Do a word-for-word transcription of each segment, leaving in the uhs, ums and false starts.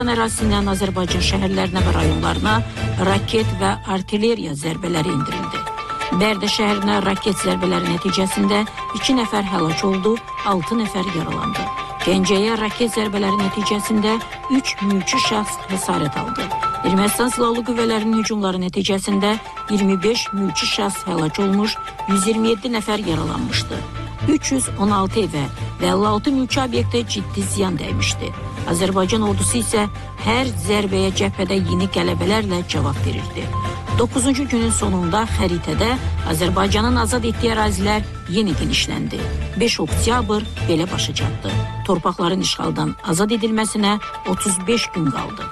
ərazisindən Azərbaycan şəhərlərinə və rayonlarına raket və artilleriya zərbələri indirildi. Bərdə şəhərinə raket zərbələri nəticəsində iki nəfər həlak oldu, altı nəfər yaralandı. Gəncəyə raket zərbələri nəticəsində üç mülki şəxs xəsarət aldı. Ermənistan silahlı qüvvələrinin hücumları nəticəsində iyirmi beş mülki şəxs həlak olmuş, yüz iyirmi yeddi nəfər yaralanmışdı. üç yüz on altı evə və əlli altı mülki obyektə ciddi ziyan dəymişdi. Azərbaycan ordusu isə hər zərbəyə cəbhədə yeni qələbələrlə cavab verirdi. doqquzuncu günün sonunda xəritədə Azərbaycanın azad etdiyi ərazilər yeni genişləndi. beş oktyabr belə başa çatdı. Torpaqların işğaldan azad edilməsinə otuz beş gün qaldı.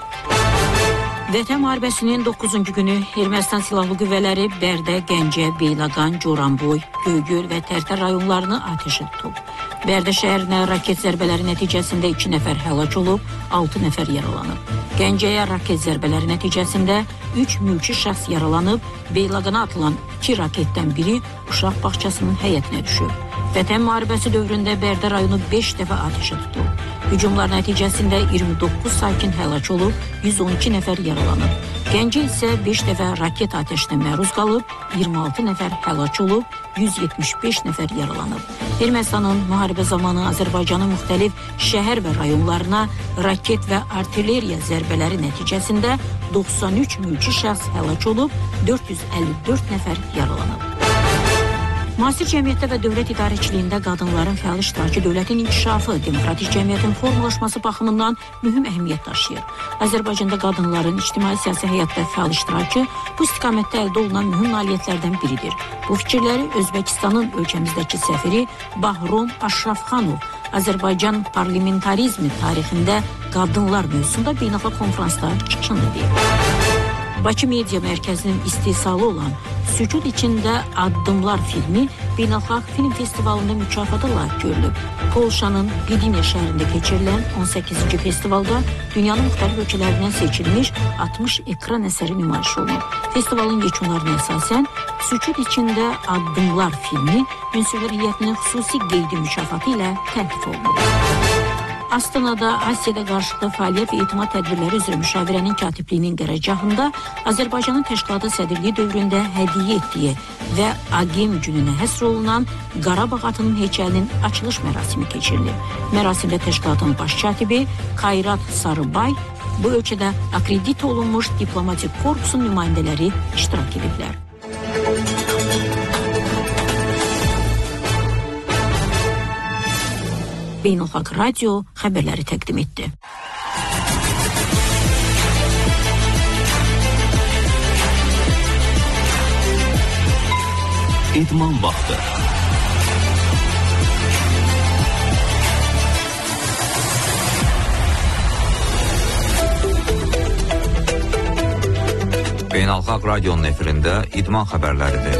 Vətən müharibəsinin doqquzuncu günü Ermənistan silahlı qüvvələri Bərdə, Gəncə, Beyləqan, Goranboy, Göygöl və Tərtər rayonlarını atəşə tutub. Bərdə şəhərinə raket zərbələri nəticəsində iki nəfər həlak olub, altı nəfər yaralanıb. Gəncəyə raket zərbələri nəticəsində üç mülki şəxs yaralanıb, Beyləqana atılan iki raketdən biri uşaq bağçasının həyətinə düşüb. Vətən müharibəsi dövründə Bərdə rayonu beş dəfə atəşə tutub. Hücumlar nəticəsində iyirmi doqquz sakin həlak olub, yüz on iki nəfər yaralanıb. Gəncə isə beş dəfə raket atəşinə məruz qalıb, iyirmi altı nəfər həlak olub, yüz yetmiş beş nəfər yaralanıb. Ermənistanın müharibə zamanı Azərbaycanın müxtəlif şəhər və rayonlarına raket və artilleriya zərbələri nəticəsində doxsan üç mülki şəxs həlak olub, dörd yüz əlli dörd nəfər yaralanıb. Müasir cəmiyyətdə və dövlət idarəçiliyində qadınların fəal iştirakı dövlətin inkişafı, demokratik cəmiyyətin formalaşması baxımından mühüm əhəmiyyət daşıyır. Azərbaycanda qadınların ictimai-siyasi həyatda fəal iştirakı bu istiqamətdə əldə olunan mühüm nailiyyətlərdən biridir. Bu fikirləri Özbəkistanın ölkəmizdəki səfiri Bahrom Aşrafxanov Azərbaycan parlamentarizmi tarixində qadınlar mövzusunda beynəlxalq konferansda çıxışında deyib. Bakı Media Mərkəzinin istehsalı olan Sükut içində Addımlar filmi Beynəlxalq Film Festivalında mükafata layiq görülüb. Polşanın Gdynia şəhərində keçirilən on səkkizinci festivalda dünyanın müxtəlif ölkələrindən seçilmiş altmış ekran əsəri nümayiş olunub. Festivalın yekunlarına əsasən Sükut içində Addımlar filmi ünsuriyyətinin xüsusi qeydi mükafatı ilə təltif olunub. Astanada Asiyada qarşılıqlı fəaliyyət və etimad tədbirləri üzrə müşavirənin katibliyinin qərargahında Azərbaycanın təşkilatı sədrliyi dövründə hədiyyə etdiyi və Agem gününə həsr olunan Qarabağ atının heykəlinin açılış mərasimi keçirilib. Mərasimdə təşkilatın baş katibi Kayrat Sarıbay, bu ölkədə akredit olunmuş diplomatik korpusun nümayəndələri iştirak ediblər. Beynəlxalq Radio xəbərləri təqdim etdi. İdman vaxtı. Beynəlxalq Radionun efirində idman xəbərləridir.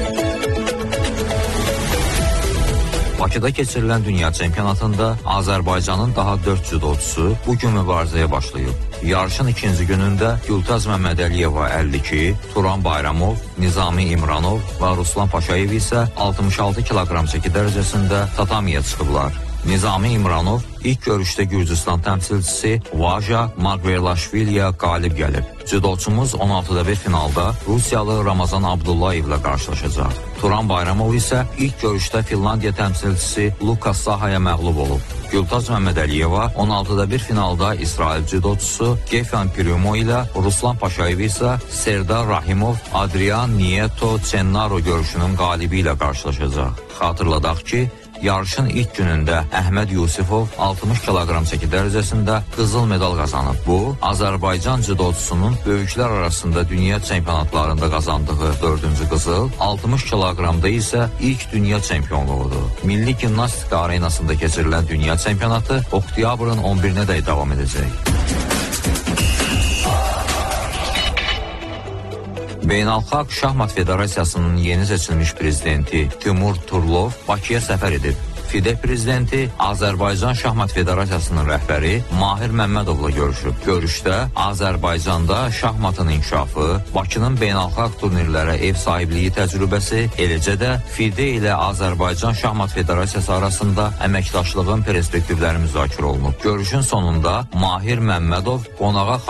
Bakıda keçirilən dünya çempionatında Azərbaycanın daha dörd cüdoçusu bugün mübarizəyə başlayıb. Yarışın ikinci günündə Gültaz Məmmədəliyeva əlli iki, Turan Bayramov, Nizami İmranov və Ruslan Paşayev isə altmış altı kiloqram çəki dərəcəsində tatamiyə çıxıblar. Nizami İmranov ilk görüşdə Gürcüstan təmsilçisi Vaja Magverlaşviliyə qalib gəlib. Cüdoçumuz on altıda bir finalda Rusiyalı Ramazan Abdullayevlə qarşılaşacaq. Turan Bayramov isə ilk görüşdə Finlandiya təmsilçisi Lukas Sahaya məğlub olub. Gültaz Məmmədəliyeva on altıda bir finalda İsrail cüdoçusu Gefyan Pirimo ilə, Ruslan Paşayev isə Serdar Rahimov, Adrian Nieto Cennaro görüşünün qalibi ilə qarşılaşacaq. Xatırladaq ki, yarışın ilk günündə Əhməd Yusifov altmış kiloqram çəki dərəcəsində qızıl medal qazanıb. Bu, Azərbaycan cüdoçusunun böyüklər arasında dünya çempionatlarında qazandığı dördüncü qızıl, altmış kiloqramda isə ilk dünya çempionluğudur. Milli Gimnastika Arenasında keçirilən dünya çempionatı oktyabrın on birinə dək davam edəcək. Beynəlxalq Şahmat Federasiyasının yeni seçilmiş prezidenti Timur Turlov Bakıya səfər edib. FİDE prezidenti Azərbaycan Şahmat Federasiyasının rəhbəri Mahir Məmmədovla görüşüb. Görüşdə Azərbaycanda şahmatın inkişafı, Bakının beynəlxalq turnirlərə ev sahibliyi təcrübəsi, eləcə də FİDE ilə Azərbaycan Şahmat Federasiyası arasında əməkdaşlığın perspektivləri müzakirə olunub. Görüşün sonunda Mahir Məmmədov qonağa